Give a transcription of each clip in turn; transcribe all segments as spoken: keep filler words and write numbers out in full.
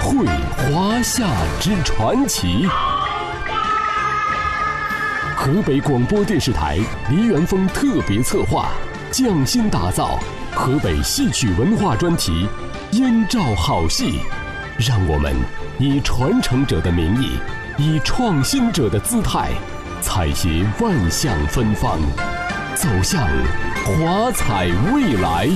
绘华夏之传奇。河北广播电视台梨园风特别策划，匠心打造河北戏曲文化专题《燕赵好戏》，让我们以传承者的名义，以创新者的姿态，采撷万象芬芳，走向华彩未来。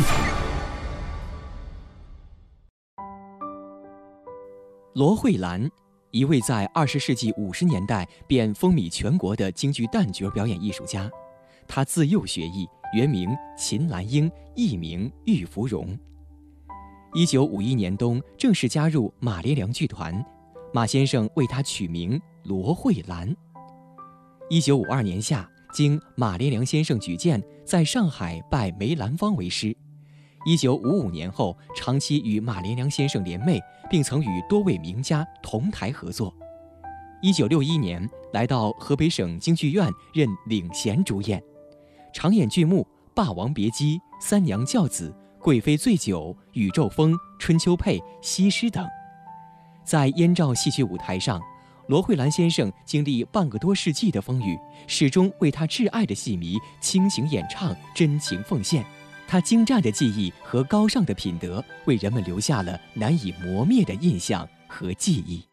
罗慧兰，一位在二十世纪五十年代便风靡全国的京剧旦角表演艺术家。她自幼学艺，原名秦兰英，艺名玉芙蓉。一九五一年冬，正式加入马连良剧团，马先生为她取名罗慧兰。一九五二年夏，经马连良先生举荐，在上海拜梅兰芳为师。一九五五年后，长期与马连良先生联袂，并曾与多位名家同台合作。一九六一年，来到河北省京剧院任领衔主演，常演剧目《霸王别姬》《三娘教子》《贵妃醉酒》《宇宙风》《春秋配》《西施》等。在燕赵戏曲舞台上，罗慧兰先生经历半个多世纪的风雨，始终为他挚爱的戏迷倾情演唱，真情奉献。他精湛的技艺和高尚的品德，为人们留下了难以磨灭的印象和记忆。